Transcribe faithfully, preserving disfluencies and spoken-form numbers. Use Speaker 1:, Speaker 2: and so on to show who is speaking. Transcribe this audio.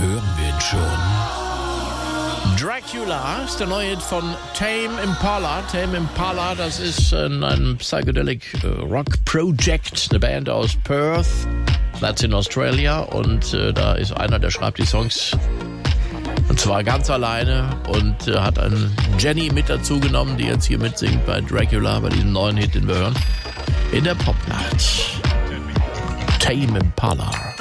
Speaker 1: hören wir ihn schon. Dracula ist der neue Hit von Tame Impala. Tame Impala, das ist ein, ein Psychedelic Rock Project, eine Band aus Perth, that's in Australia. Und äh, da ist einer, der schreibt die Songs, und zwar ganz alleine, und äh, hat einen Jenny mit dazu genommen, die jetzt hier mitsingt bei Dracula, bei diesem neuen Hit, den wir hören, in der Popnacht. Tame Impala.